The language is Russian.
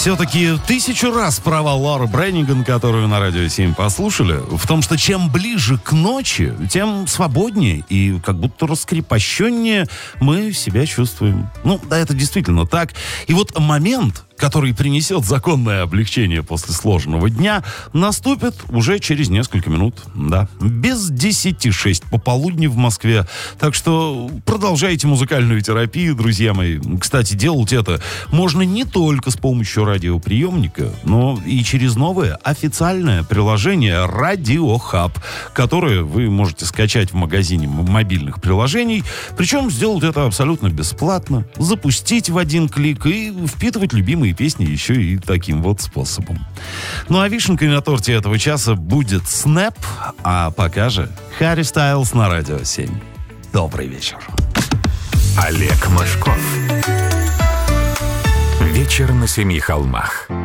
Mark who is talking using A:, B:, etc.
A: Все-таки 1000 раз права Лоры Бренниган, которую на Радио 7 послушали, в том, что чем ближе к ночи, тем свободнее и как будто раскрепощеннее мы себя чувствуем. Ну, да, это действительно так. И вот момент, который принесет законное облегчение после сложного дня, наступит уже через несколько минут. Да, без 10:06 пополудни в Москве. Так что продолжайте музыкальную терапию, друзья мои. Кстати, делать это можно не только с помощью радиоприемника, но и через новое официальное приложение Radio Hub, которое вы можете скачать в магазине мобильных приложений. Причем сделать это абсолютно бесплатно, запустить в один клик и впитывать любимые песни еще и таким вот способом. Ну а вишенкой на торте этого часа будет Снэп, а пока же Харри Стайлз на Радио 7. Добрый вечер.
B: Олег Мошков. Вечер на 7 холмах.